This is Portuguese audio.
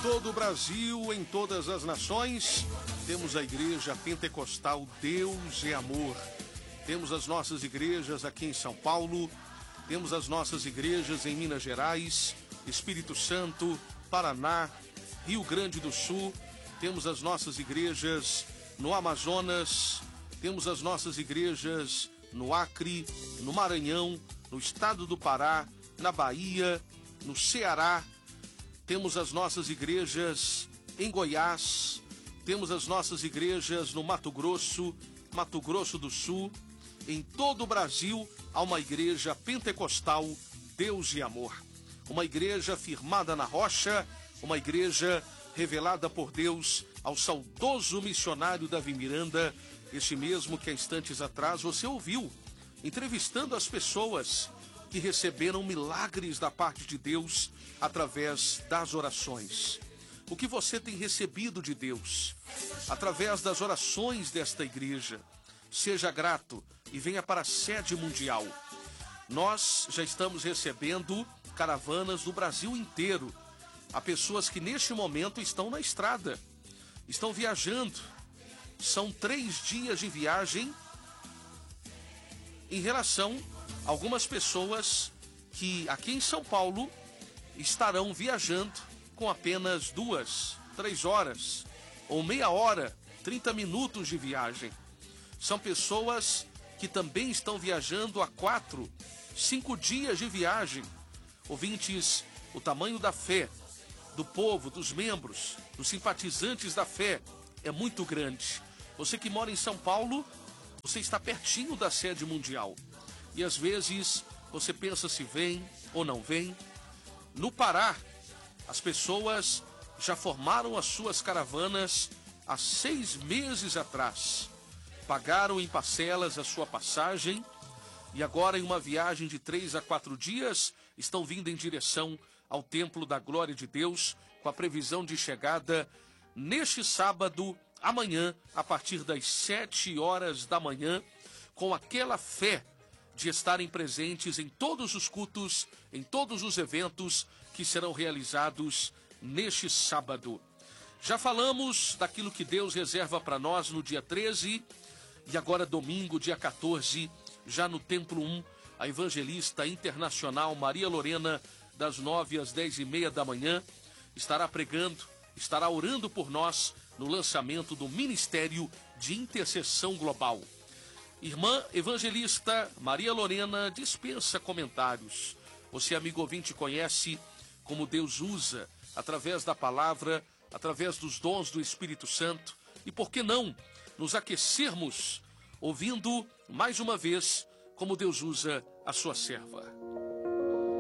todo o Brasil, em todas as nações, temos a Igreja Pentecostal Deus é Amor. Temos as nossas igrejas aqui em São Paulo, temos as nossas igrejas em Minas Gerais, Espírito Santo, Paraná, Rio Grande do Sul, temos as nossas igrejas no Amazonas, temos as nossas igrejas no Acre, no Maranhão, no estado do Pará, na Bahia, no Ceará, temos as nossas igrejas em Goiás, temos as nossas igrejas no Mato Grosso do Sul. Em todo o Brasil há uma igreja pentecostal Deus e Amor. Uma igreja firmada na rocha, uma igreja revelada por Deus ao saudoso missionário Davi Miranda, este mesmo que há instantes atrás você ouviu, entrevistando as pessoas que receberam milagres da parte de Deus através das orações. O que você tem recebido de Deus através das orações desta igreja? Seja grato e venha para a sede mundial. Nós já estamos recebendo caravanas do Brasil inteiro. Há pessoas que neste momento estão na estrada, estão viajando. São 3 dias de viagem em relação a algumas pessoas que aqui em São Paulo estarão viajando com apenas 2, 3 horas ou meia hora, 30 minutos de viagem. São pessoas que também estão viajando há 4, 5 dias de viagem. Ouvintes, o tamanho da fé do povo, dos membros, dos simpatizantes da fé é muito grande. Você que mora em São Paulo, você está pertinho da sede mundial. E às vezes você pensa se vem ou não vem. No Pará, as pessoas já formaram as suas caravanas há 6 meses atrás. Pagaram em parcelas a sua passagem e agora em uma viagem de 3 a 4 dias estão vindo em direção ao Templo da Glória de Deus com a previsão de chegada neste sábado, amanhã, a partir das 7 horas da manhã, com aquela fé de estarem presentes em todos os cultos, em todos os eventos que serão realizados neste sábado. Já falamos daquilo que Deus reserva para nós no dia 13 e agora domingo, dia 14, já no Templo 1, a evangelista internacional Maria Lorena, das 9 às 10h30 da manhã, estará pregando, estará orando por nós no lançamento do Ministério de Intercessão Global. Irmã evangelista Maria Lorena dispensa comentários. Você, amigo ouvinte, conhece como Deus usa, através da palavra, através dos dons do Espírito Santo. E por que não nos aquecermos ouvindo mais uma vez como Deus usa a sua serva?